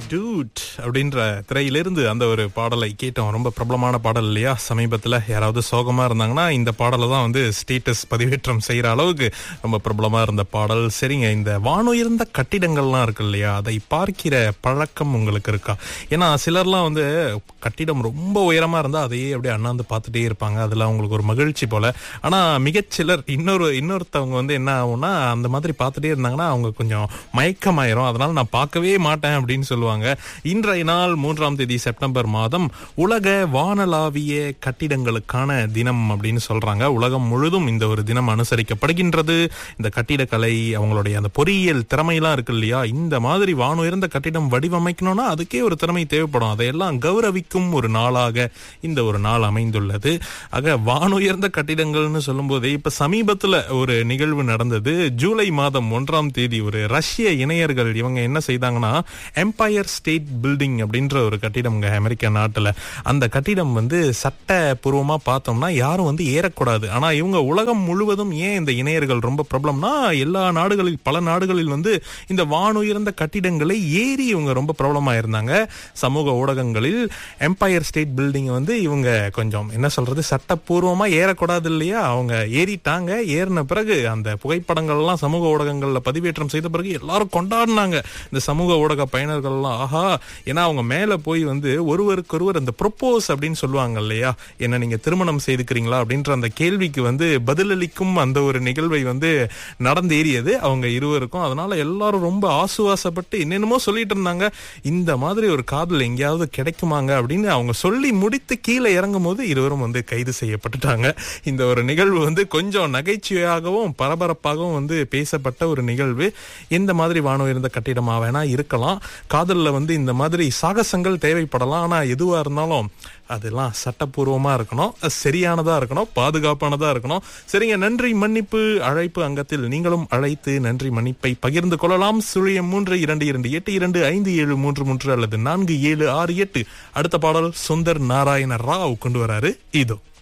Dude அப்படின்ற திரையிலிருந்து அந்த ஒரு பாடலை கேட்டோம். ரொம்ப பிரபலமான பாடல் இல்லையா? சமீபத்தில் யாராவது சோகமா இருந்தாங்கன்னா இந்த பாடலை தான் வந்து ஸ்டேட்டஸ் பதிவேற்றம் செய்யற அளவுக்கு ரொம்ப பிரபலமா இருந்த பாடல். சரிங்க, இந்த வானுயர்ந்த கட்டிடங்கள்லாம் இருக்கு இல்லையா, அதை பார்க்கிற பழக்கம் உங்களுக்கு இருக்கா? ஏன்னா சிலர்லாம் வந்து கட்டிடம் ரொம்ப உயரமா இருந்தா அதையே அப்படியே அண்ணாந்து பார்த்துட்டே இருப்பாங்க, அதுல அவங்களுக்கு ஒரு மகிழ்ச்சி போல. ஆனா மிகச்சிலர் இன்னொருத்தவங்க வந்து என்ன ஆகும்னா, அந்த மாதிரி பார்த்துட்டே இருந்தாங்கன்னா அவங்க கொஞ்சம் மயக்கமாயிரும், அதனால நான் பார்க்கவே மாட்டேன் அப்படின்னு சொல்லுவாங்க. இன்றைய நாள் 3ஆம் தேதி செப்டம்பர் மாதம் உலக வானளாவிய கட்டிடங்களுக்கான தினம் அப்படின்னு சொல்றாங்க. உலகம் முழுதும் இந்த ஒரு தினம் அனுசரிக்கப்படுகின்றது. இந்த கட்டிடக்கலை, அவங்களுடைய அந்த பொறியியல் திறமையெல்லாம் இருக்கு இல்லையா, இந்த மாதிரி வானுயர்ந்த கட்டிடம் வடிவமைக்கணும்னா அதுக்கே ஒரு திறமை தேவைப்படும். அதையெல்லாம் கௌரவிக்கும் ஒரு நாளாக இந்த ஒரு நாள் அமைந்துள்ளது. ஆக வானுயர்ந்த கட்டிடங்கள்னு சொல்லும் போதே இப்ப சமீபத்துல ஒரு நிகழ்வு நடந்தது. ஜூலை மாதம் 1ஆம் தேதி ஒரு ரஷ்ய இணையர்கள் இவங்க என்ன செய்தாங்கன்னா, எம்பயர் ஸ்டேட் பில்டிங் அப்படின்ற ஒரு கட்டிடம் அமெரிக்கா நாட்டுல. அந்த கட்டிடம் வந்து சட்டபூர்வமா பார்த்தோம்னா யாரும் வந்து ஏறக்கூடாது. ஆனா இவங்க உலகம் முழுவதும் ஏன் இந்த இணையர்கள் ரொம்ப பிரபலம்னா, எல்லா நாடுகளில் பல நாடுகளில் வந்து இந்த வானுயர்ந்த கட்டிடங்களை ஏறி இவங்க ரொம்ப பிரபலமா இருந்தாங்க. சமூக ஊடகங்களில் எம்பயர் ஸ்டேட் பில்டிங் வந்து இவங்க கொஞ்சம் என்ன சொல்றது, சட்டபூர்வமா ஏறக்கூடாது இல்லையா, அவங்க ஏறிட்டாங்க. ஏறின பிறகு அந்த புகைப்படங்கள் எல்லாம் சமூக ஊடகங்கள்ல பதிவேற்றம் செய்த பிறகு எல்லாரும் கொண்டாடினாங்க. இந்த சமூக ஊடக பயனர்கள் எல்லாம் ஆஹா, ஏன்னா அவங்க மேல போய் வந்து ஒருவருக்கொருவர் அந்த ப்ரொப்போஸ் அப்படின்னு சொல்லுவாங்க இல்லையா, என்ன நீங்க திருமணம் செய்துக்கிறீங்களா அப்படின்ற அந்த கேள்விக்கு வந்து பதிலளிக்கும் அந்த ஒரு நிகழ்வை வந்து நடந்தேறியது அவங்க இருவருக்கும். அதனால எல்லாரும் ரொம்ப ஆசுவாசப்பட்டு என்னென்னமோ சொல்லிட்டு இருந்தாங்க. இந்த மாதிரி ஒரு காதல் எங்கேயாவது கிடைக்குமாங்க அப்படின்னு அவங்க சொல்லி முடித்து கீழே இறங்கும் போது இருவரும் வந்து கைது செய்யப்பட்டுட்டாங்க. இந்த ஒரு நிகழ்வு வந்து கொஞ்சம் நகைச்சுவையாகவும் பரபரப்பாகவும் வந்து பேசப்பட்ட ஒரு நிகழ்வு. எந்த மாதிரி வானுயர்ந்த கட்டிடமா வேணா இருக்கலாம், காதல்ல வந்து இந்த மாதிரி சாகசங்கள் தேவைப்படலாம். ஆனா எதுவா இருந்தாலும் அதெல்லாம் சட்டப்பூர்வமா இருக்கணும், சரியானதா இருக்கணும், பாதுகாப்பானதா இருக்கணும். சரிங்க, நன்றி மன்னிப்பு அழைப்பு அங்கத்தில் நீங்களும் அழைத்து நன்றி மன்னிப்பை பகிர்ந்து கொள்ளலாம். 0322825733 அல்லது 4768. அடுத்த பாடல் சுந்தர் நாராயண ராவ் கொண்டு வராரு, இதோ.